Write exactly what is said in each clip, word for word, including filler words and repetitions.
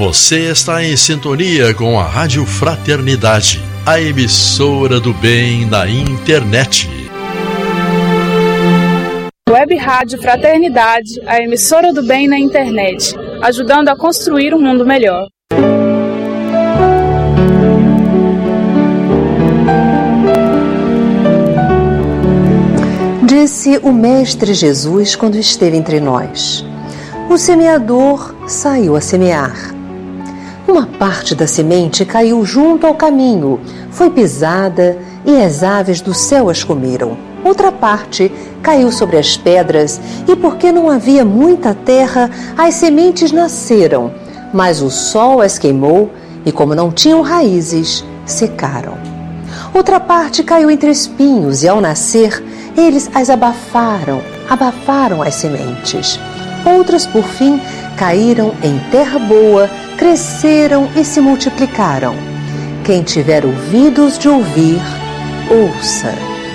Você está em sintonia com a Rádio Fraternidade, a emissora do bem na internet. Web Rádio Fraternidade, a emissora do bem na internet, ajudando a construir um mundo melhor. Disse o Mestre Jesus quando esteve entre nós: o semeador saiu a semear. Uma parte da semente caiu junto ao caminho, foi pisada e as aves do céu as comeram. Outra parte caiu sobre as pedras e, porque não havia muita terra, as sementes nasceram, mas o sol as queimou e, como não tinham raízes, secaram. Outra parte caiu entre espinhos e, ao nascer, eles as abafaram, abafaram as sementes. Outras, por fim, caíram em terra boa, cresceram e se multiplicaram. Quem tiver ouvidos de ouvir, ouça.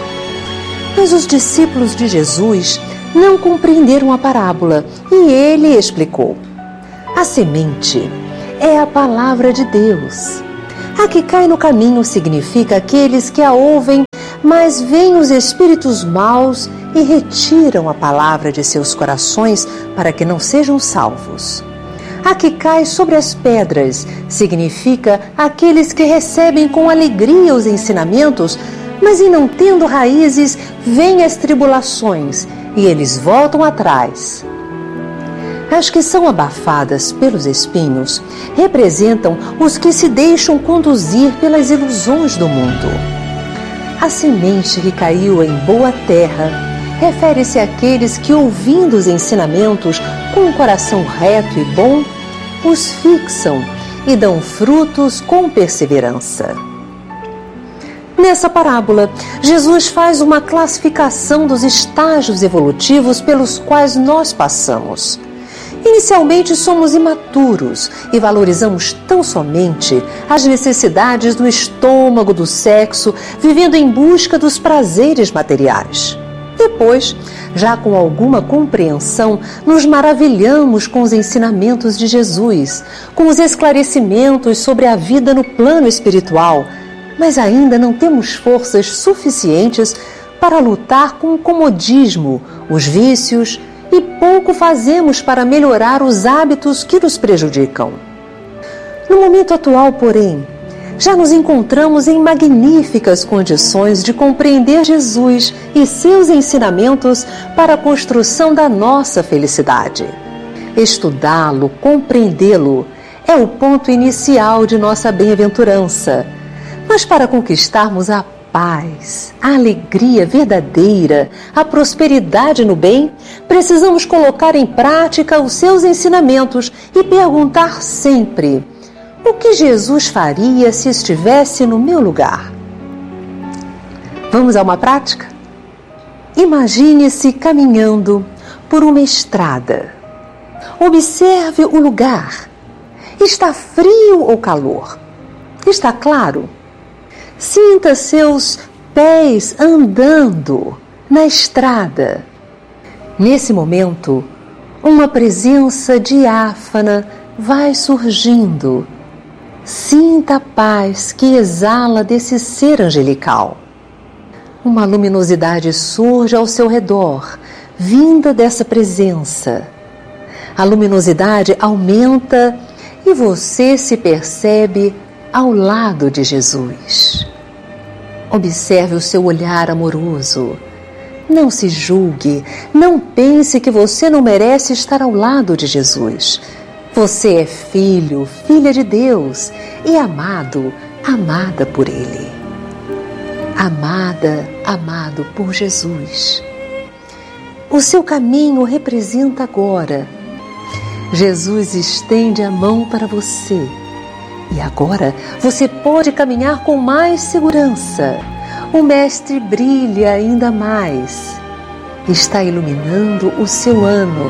Mas os discípulos de Jesus não compreenderam a parábola e ele explicou: a semente é a palavra de Deus. A que cai no caminho significa aqueles que a ouvem, mas vêm os espíritos maus e retiram a palavra de seus corações para que não sejam salvos. A que cai sobre as pedras significa aqueles que recebem com alegria os ensinamentos, mas em não tendo raízes, vêm as tribulações e eles voltam atrás. As que são abafadas pelos espinhos representam os que se deixam conduzir pelas ilusões do mundo. A semente que caiu em boa terra refere-se àqueles que, ouvindo os ensinamentos com um coração reto e bom, os fixam e dão frutos com perseverança. Nessa parábola, Jesus faz uma classificação dos estágios evolutivos pelos quais nós passamos. Inicialmente somos imaturos e valorizamos tão somente as necessidades do estômago, do sexo, vivendo em busca dos prazeres materiais. Depois, já com alguma compreensão, nos maravilhamos com os ensinamentos de Jesus, com os esclarecimentos sobre a vida no plano espiritual, mas ainda não temos forças suficientes para lutar com o comodismo, os vícios, e pouco fazemos para melhorar os hábitos que nos prejudicam. No momento atual, porém, já nos encontramos em magníficas condições de compreender Jesus e seus ensinamentos para a construção da nossa felicidade. Estudá-lo, compreendê-lo, é o ponto inicial de nossa bem-aventurança. Mas para conquistarmos a paz, a alegria verdadeira, a prosperidade no bem, precisamos colocar em prática os seus ensinamentos e perguntar sempre: o que Jesus faria se estivesse no meu lugar? Vamos a uma prática? Imagine-se caminhando por uma estrada. Observe o lugar. Está frio ou calor? Está claro? Sinta seus pés andando na estrada. Nesse momento, uma presença diáfana vai surgindo. Sinta a paz que exala desse ser angelical. Uma luminosidade surge ao seu redor, vinda dessa presença. A luminosidade aumenta e você se percebe ao lado de Jesus. Observe o seu olhar amoroso. Não se julgue, não pense que você não merece estar ao lado de Jesus. Você é filho, filha de Deus e amado, amada por Ele. Amada, amado por Jesus. O seu caminho representa agora. Jesus estende a mão para você. E agora você pode caminhar com mais segurança. O Mestre brilha ainda mais. Está iluminando o seu ano.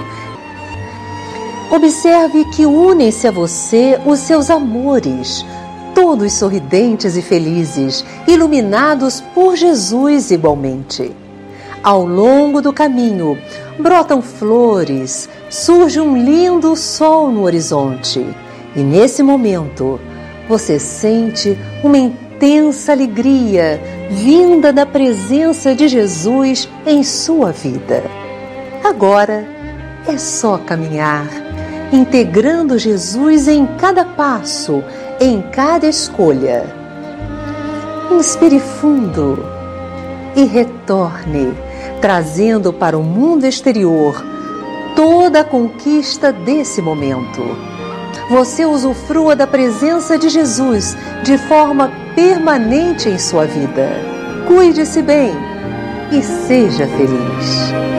Observe que unem-se a você os seus amores, todos sorridentes e felizes, iluminados por Jesus igualmente. Ao longo do caminho, brotam flores, surge um lindo sol no horizonte. E nesse momento, você sente uma intensa alegria vinda da presença de Jesus em sua vida. Agora é só caminhar, integrando Jesus em cada passo, em cada escolha. Inspire fundo e retorne, trazendo para o mundo exterior toda a conquista desse momento. Você usufrua da presença de Jesus de forma permanente em sua vida. Cuide-se bem e seja feliz.